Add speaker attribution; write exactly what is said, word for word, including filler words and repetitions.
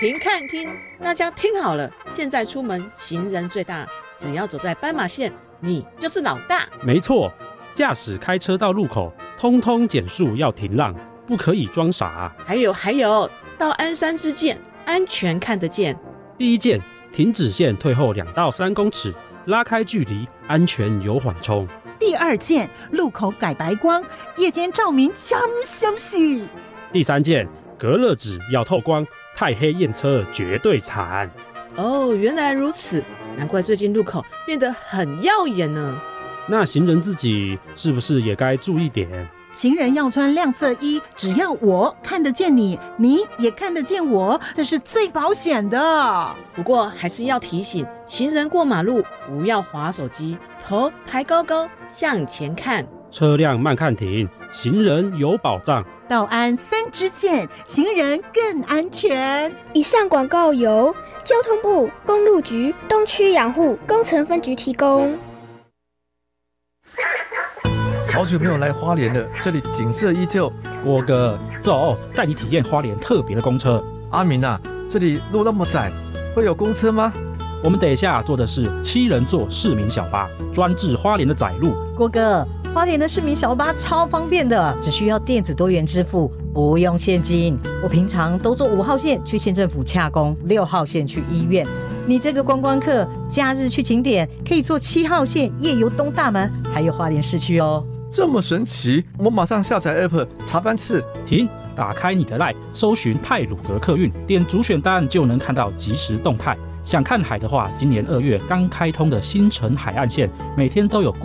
Speaker 1: 停看听，大家听好了，现在出门行人最大，只要走在斑马线，你就是老大。
Speaker 2: 没错，驾驶开车到路口，通通减速要停让，不可以装傻。
Speaker 1: 还有还有，到鞍山之箭，安全看得见。
Speaker 2: 第一件，停止线退后两到三公尺，拉开距离，安全有缓冲。
Speaker 3: 第二件，路口改白光，夜间照明香香许。
Speaker 2: 第三件，隔热纸要透光，太黑验车绝对惨。
Speaker 1: 哦，原来如此，难怪最近路口变得很耀眼呢。
Speaker 2: 那行人自己是不是也该注意点？
Speaker 3: 行人要穿亮色衣，只要我看得见你，你也看得见我，这是最保险的。
Speaker 1: 不过还是要提醒行人过马路不要滑手机，头抬高高向前看，
Speaker 2: 车辆慢看停，行人有保障。
Speaker 3: 道安三支箭，行人更安全。
Speaker 4: 以上广告由交通部公路局东区养护工程分局提供。
Speaker 5: 好久没有来花莲了，这里景色依旧。
Speaker 6: 郭哥，走，带你体验花莲特别的公车。
Speaker 5: 阿明啊，这里路那么窄，会有公车吗？
Speaker 6: 我们等一下坐的是七人座市民小巴，专治花莲的窄路。
Speaker 7: 郭哥，花莲的市民小巴超方便的，只需要电子多元支付，不用现金。我平常都坐五号线去县政府洽公，六号线去医院。你这个观光客，假日去景点可以坐七号线夜游东大门，还有花莲市区哦。
Speaker 5: 这么神奇，我马上下载 App 查班次。
Speaker 6: 停，打开你的 LINE， 搜寻太鲁阁客运，点主选单就能看到即时动态。想看海的话，今年二月刚开通的新城海岸线，每天都有